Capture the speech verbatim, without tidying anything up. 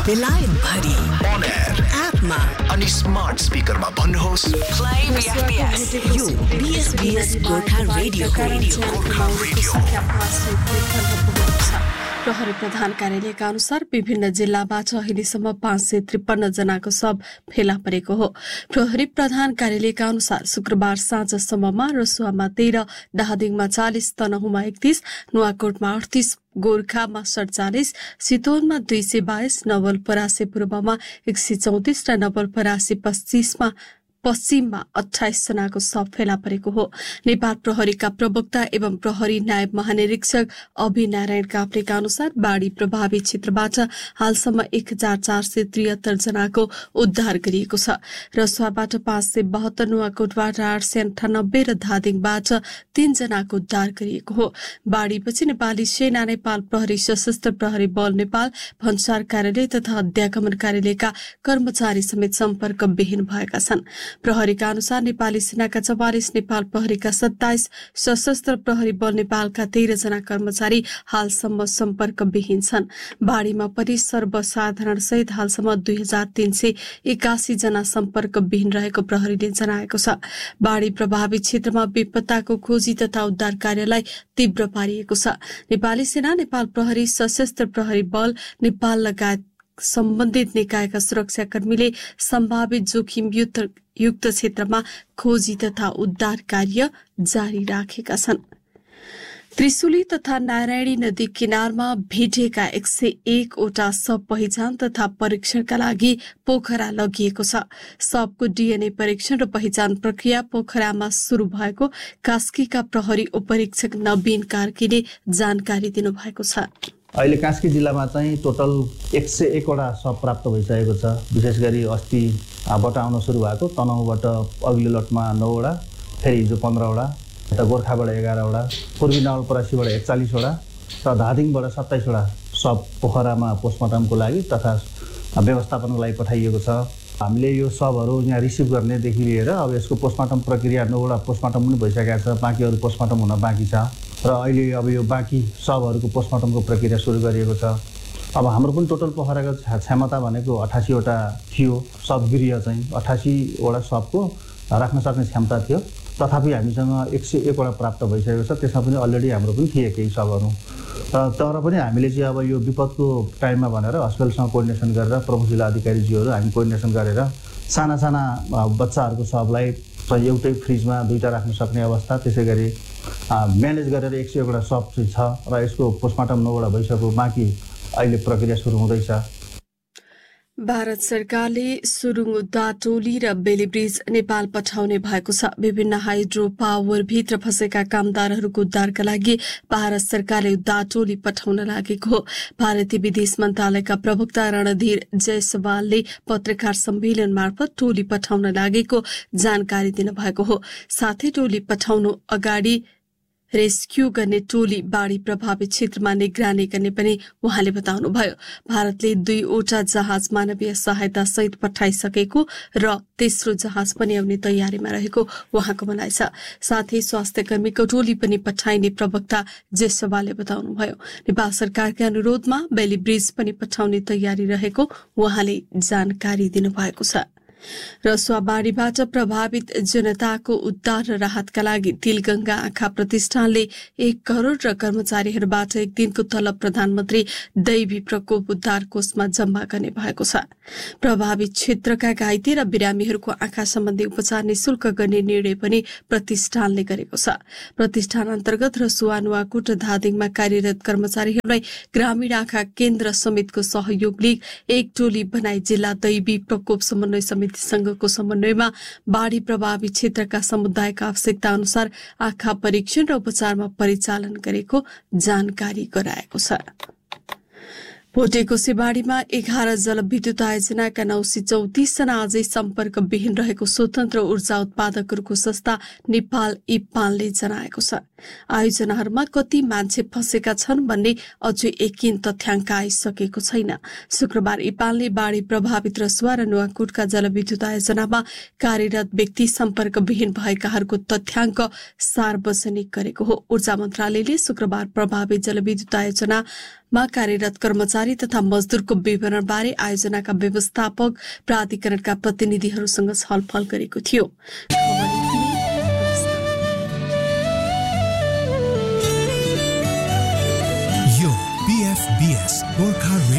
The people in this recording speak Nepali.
बेलायत भरि on air एपमा अनि स्मार्ट स्पिकरमा भन्नुहोस् प्ले बीएफबीएस यो बीएसबीएस गोर्खा रेडियो गोर्खा रेडियो। प्रहरी प्रधान कार्यालयका अनुसार विभिन्न जिल्लाबाट अहिलेसम्म पाँच सय त्रिपन्न जनाको शव फेला परेको हो। प्रहरी प्रधान कार्यालयका अनुसार शुक्रबार साँझसम्ममा रसुवामा तेह्र, दाहादिङमा चालिस, तनहुँमा एकतीस, नुवाकोटमा अडतीस, गोर्खामा सडचालिस, चितवनमा दुई सय बाइस, नवलपरासी पूर्वमा एक सय चौतिस र नवलपरासी पश्चिममा पश्चिममा अठाइस जनाको शव फेला परेको हो। नेपाल प्रहरीका प्रवक्ता एवं प्रहरी नायब महानिरीक्षक अभि नारायण काफ्लेका अनुसार बाढ़ी प्रभावित क्षेत्रबाट हालसम्म एक हजार चार सय त्रिहत्तर जनाको उद्धार गरिएको छ। रसुवाबाट पाँच सय बहत्तर, नुवाकोटबाट आठ सय अन्ठानब्बे र धादिङबाट तीन जनाको उद्धार गरिएको हो। बाढ़ीपछि नेपाली सेना, नेपाल प्रहरी, सशस्त्र प्रहरी बल नेपाल, भन्सार कार्यालय तथा अध्यागमन कार्यालयका कर्मचारी समेत सम्पर्क विहीन भएका छन्। प्रहरीका अनुसार नेपाली सेनाका चौवालिस, नेपाल प्रहरीका सत्ताइस, सशस्त्र प्रहरी बल नेपालका तेह्र जना कर्मचारी हालसम्म सम्पर्क विहीन छन्। बाढ़ीमा परि सर्वसाधारण सहित हालसम्म दुई हजार तीन सय एकासी जना सम्पर्क विहीन रहेको प्रहरीले जनाएको छ। बाढ़ी प्रभावित क्षेत्रमा बेपत्ताको खोजी तथा उद्धार कार्यलाई तीव्र पारिएको छ। नेपाली सेना, नेपाल प्रहरी, सशस्त्र प्रहरी बल नेपाल लगायत सम्बन्धित निकायका सुरक्षाकर्मीले सम्भावित जोखिम युक्त क्षेत्रमा खोजी तथा उद्धार कार्य जारी राखेका छन्। त्रिशुली तथा नारायणी नदी किनारमा भेटिएका एक सय एकवटा शव पहिचान तथा परीक्षणका लागि पोखरा लगिएको छ। शवको डीएनए परीक्षण र पहिचान प्रक्रिया पोखरामा शुरू भएको कास्कीका प्रहरी उपरीक्षक नवीन कार्कीले जानकारी दिनुभएको छ। अहिले कास्की जिल्लामा चाहिँ टोटल एक सय एकवटा शव प्राप्त भइसकेको छ। विशेष गरी अस्तिबाट आउन सुरु भएको तनहुँबाट अघिल्लो लटमा नौवटा, फेरि हिजो पन्ध्रवटा, यता गोर्खाबाट एघारवटा, पूर्वी नवलपरासीबाट एकचालिसवटा र धादिङबाट सत्ताइसवटा शव पोखरामा पोस्टमार्टमको लागि तथा व्यवस्थापनको लागि पठाइएको छ। हामीले यो शवहरू यहाँ रिसिभ गर्नेदेखि लिएर अब यसको पोस्टमार्टम प्रक्रिया नौवटा पोस्टमार्टम पनि भइसकेको छ, बाँकी अरू पोस्टमार्टम हुन बाँकी छ र अहिले अब यो बाँकी शवहरूको पोस्टमार्टमको प्रक्रिया सुरु गरिएको छ। अब हाम्रो पनि टोटल पोखराको क्षमता भनेको अठासीवटा थियो, शवगृह चाहिँ अठासीवटा शवको राख्न सक्ने क्षमता थियो। तथापि हामीसँग एक सय एकवटा प्राप्त भइसकेको छ। त्यसमा पनि अलरेडी हाम्रो पनि थिए केही शवहरू, तर पनि हामीले चाहिँ अब यो विपदको टाइममा भनेर हस्पिटलसँग कोर्डिनेसन गरेर प्रमुख जिल्ला अधिकारीज्यूहरू हामी कोर्डिनेसन गरेर साना साना बच्चाहरूको शवलाई एउटै फ्रिजमा दुईवटा राख्न सक्ने अवस्था, त्यसै गरी म्यानेज गरेर एक सय एउटा शव चाहिँ छ र यसको पोस्टमार्टम नौवटा भइसक्यो, बाँकी अहिले प्रक्रिया सुरु हुँदैछ। भारत सरकारले सुरुङ उद्धार टोली र बेलीब्रिज नेपाल पठाउने भएको छ। विभिन्न हाइड्रो पावर भित्र फँसेका कामदारहरूको उद्धारका लागि भारत सरकारले उद्धार टोली पठाउन लागेको हो। भारतीय विदेश मन्त्रालयका प्रवक्ता रणधीर जयसवालले पत्रकार सम्मेलन मार्फत टोली पठाउन लागेको जानकारी दिनुभएको हो। साथै टोली पठाउनु अगाडि रेस्क्यू गर्ने टोली बाढ़ी प्रभावित क्षेत्रमा निगरानी गर्ने पनि उहाँले बताउनुभयो। भारतले दुईवटा जहाज मानवीय सहायता सहित पठाइसकेको र तेस्रो जहाज पनि आउने तयारीमा रहेको उहाँको भनाइ छ। साथै स्वास्थ्य कर्मीको टोली पनि पठाइने प्रवक्ता जेसवालले बताउनुभयो। नेपाल सरकारका अनुरोधमा बेली ब्रिज पनि पठाउने तयारी रहेको उहाँले जानकारी दिनुभएको छ। रसुवा बाढ़ीबाट प्रभावित जनताको उद्धार र राहतका लागि तिलगंगा आँखा प्रतिष्ठानले एक करोड़ र कर्मचारीहरूबाट एक दिनको तलब प्रधानमन्त्री दैवी प्रकोप उद्धार कोषमा जम्मा गर्ने भएको छ। प्रभावित क्षेत्रका घाइते र बिरामीहरूको आँखा सम्बन्धी उपचार निशुल्क गर्ने निर्णय पनि प्रतिष्ठानले गरेको छ। प्रतिष्ठान अन्तर्गत रसुवा, नुवाकोट र धादिङमा कार्यरत कर्मचारीहरूलाई ग्रामीण आँखा केन्द्र समितिको सहयोगले एक टोली बनाई जिल्ला दैवी प्रकोप समन्वय समिति संघको समन्वयमा बाढ़ी प्रभावित क्षेत्रका समुदायका आवश्यकता अनुसार आँखा परीक्षण र उपचारमा परिचालन गरेको जानकारी गराएको छ। भोटेको सिबाड़ीमा एघार जलविद्युत आयोजनाका नौ सय चौतिस जना अझै सम्पर्क विहीन रहेको स्वतन्त्र ऊर्जा उत्पादकहरूको संस्था नेपाल इपानले जनाएको छ। आयोजनाहरूमा कति मान्छे फँसेका छन् भन्ने अझै एकिन तथ्याङ्क आइसकेको छैन। शुक्रबार इपानले बाढ़ी प्रभावित रसुवा र नुवाकोटका जलविद्युत आयोजनामा कार्यरत व्यक्ति सम्पर्क विहीन भएकाहरूको तथ्याङ्क सार्वजनिक गरेको हो। ऊर्जा मन्त्रालयले शुक्रबार प्रभावित जलविद्युत आयोजना मा कार्यरत कर्मचारी तथा मजदूरको विवरणबारे आयोजनाका व्यवस्थापक प्राधिकरणका प्रतिनिधिहरूसँग छलफल गरेको थियो। यो बीएफबीएस गोर्खा